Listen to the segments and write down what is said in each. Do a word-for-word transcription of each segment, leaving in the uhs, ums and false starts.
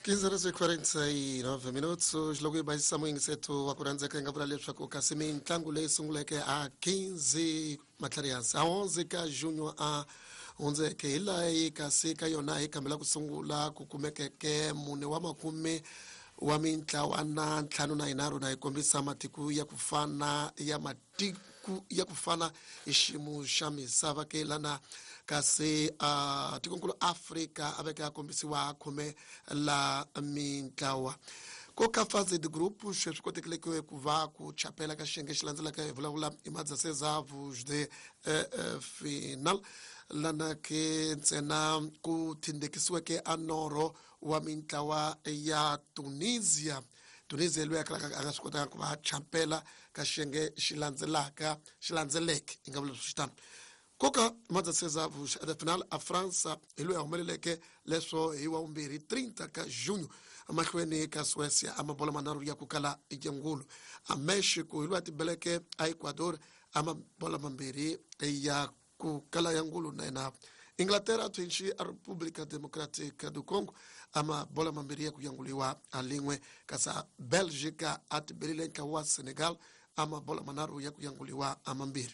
quinze horas e quarenta e nove minutos. Logo mais estamos seto akuranza ka ngavula leswaku kasimi ntlangu leyi sunguleke a quinze matlharihansi a onze ka junyo a hundzeke hi laha kasi ka yona hi kambela ku sungula ku kumekeke mune wa makume wa mintlawa na ntlhanu na yinharhu na yi kombisa matiko ya ku fana ya matiko ya ku fana hi xiyimo xa misava ke lana kasi uh, tikonkulu Afrika aveke ya kombisiwa khume la mintlawa ko ka faze the group sweswi kotekile ku va ku chapela ka xiyenge xi landzelaka hi vulavula i madzasezavu de uh, uh, final lana ke ntsena ku thindekisiweke a norho wa mintlawa ya Tunisia Tunisia loyi a nga swi kotaka ku va chapela ka xiyenge xi landzelaka xi landzeleke i nga vula swi tano koka madzasezavu at the final a France hi loyi a humeleleke leswo hi wa vumbirhi thirty ka junyo mahlweni ka Suecia a mabola manharhu ya ku kala ijengulu a Mexico hi loyi a tibeleke a Ecuador a mabola mambirhi ya ku kala yangulu na ina Inglaterra twinshi a Republica Democratic du Congo a mabola mambirhi ya ku yanguliwa a lin'we kasa Belgica a tibelile ka wa Senegal a mabola manharhu ya ku yanguliwa a mambirhi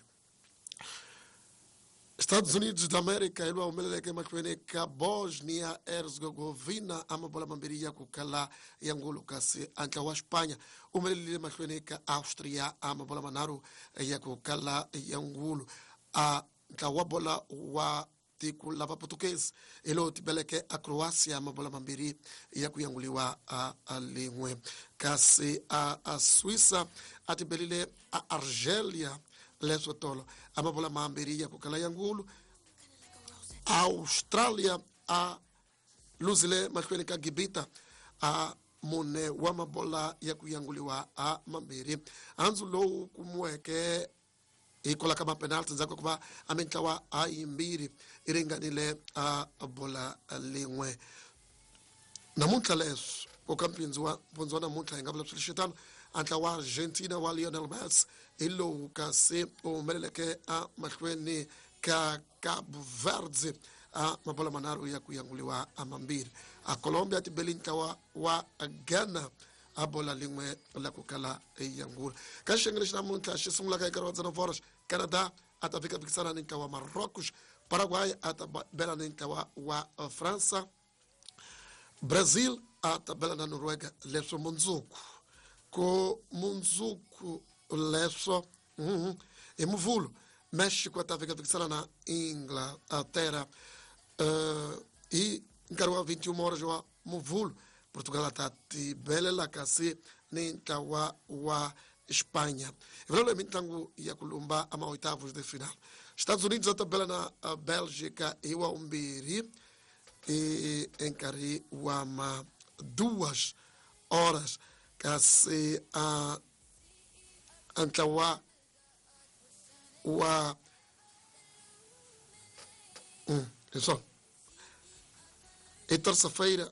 Estados Unidos da América ilo umeleleke mahlweni ka Bosnia Herzegovina ama bola mambiri ya ku kala yangulu kasi antla wa Spanya umelelile mahlweni ka Austria ama bola manharhu ya ku kala yangulu a ntla wa bola wa tiku lava Portuguese ilo tibeleke a Croatia ama bola mambiri ya ku yanguliwa a, a lin'we kasi a, a Suissa atibelile a Argelia leswo tolo amabola mambiri ya ku kala yangulu Australia a luzile mahlweni ka Gibita a mune wa mabola ya ku yanguliwa a mambiri hanzu lowu kumuweke ikola ka mapenalti ndzhaku ku va a mintlawa a yimbirhi i ringanile a bola lin'we namuntlha leswi ko ka mpindzi wa mpundzu wa namuntlha hi nga vula swilo xitano antla wa Argentina wa Lionel Messi hi lowu kasi u humeleleke a mahlweni ka Cabo Verde a mabola manharhu ya ku yanguliwa a mambirhi a Colombia tibeli ntlawa wa Ghana a bola lin'we la ku kala yangula ka xiyenge lexi namuntlha xi sungulaka eka rawatsi horas Canada a ta fika fikisana ni ntlawa wa Marocos Paraguay a ta bela ni ntlawa wa Fransa Brazil a ta bela na Noruega leswo mundzuku ko mundzuku leswo mm-hmm. e muvulo Mexico a ta fika fikisana na Inglaterra uh, i nkarhi wa twenty-one horas wa muvulo Portugal ta tibelela kasi ni ntlawa wa Espanha hi vulavula mitlangu ya ku lumba ama oitavos de final Estados Unidos ta bela na uh, Belgica hi wa umbirhi e enkarhi wa ma duas horas kasi a uh, ntlawa wa mm, isso e terça-feira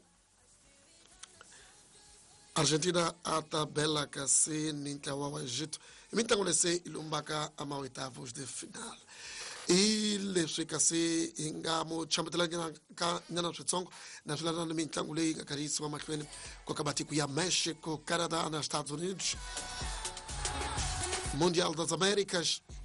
Argentina a tabela kasi ni ntlawa wa Egito i mitlangu lese ilumbaka ama oitavos de final i leswi kasi hi nga mu chambetelana ka nyana switsongo na swilana ni mitlangu leyi nga karhi yisiwa mahlweni ko ka matiko ya Mexico Canada na Estados Unidos Mundial das Américas